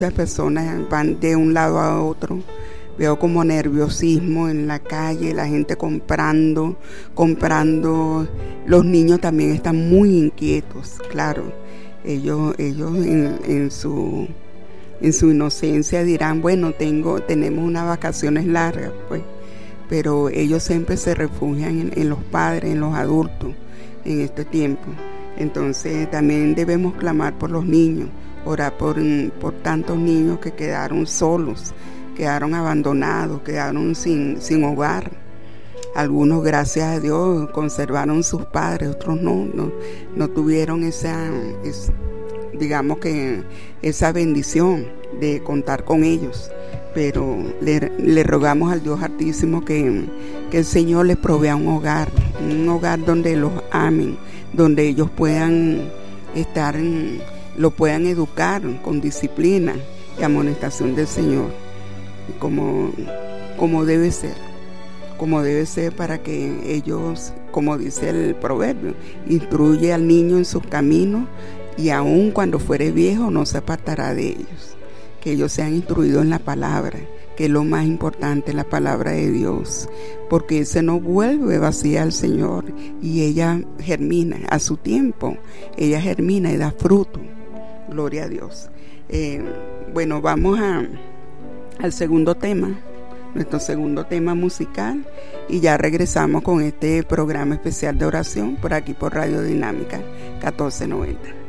Las personas van de un lado a otro. Veo como nerviosismo en la calle, la gente comprando. Los niños también están muy inquietos, claro. Ellos en su inocencia dirán, bueno, tenemos unas vacaciones largas, pues. Pero ellos siempre se refugian en los padres, en los adultos, en este tiempo. Entonces también debemos clamar por los niños, orar por tantos niños que quedaron solos, quedaron abandonados, quedaron sin hogar. Algunos, gracias a Dios, conservaron sus padres, otros no tuvieron esa bendición de contar con ellos. Pero le rogamos al Dios Altísimo que el Señor les provea un hogar donde los amen, donde ellos puedan estar, lo puedan educar con disciplina y amonestación del Señor, como debe ser para que ellos, como dice el proverbio, instruye al niño en sus caminos y aun cuando fuere viejo no se apartará de ellos. Que ellos sean instruidos en la palabra, que es lo más importante, la palabra de Dios, porque ese no vuelve vacía al Señor y ella germina a su tiempo, ella germina y da fruto. Gloria a Dios. Bueno, vamos al segundo tema, nuestro segundo tema musical, y ya regresamos con este programa especial de oración por aquí por Radio Dinámica 1490.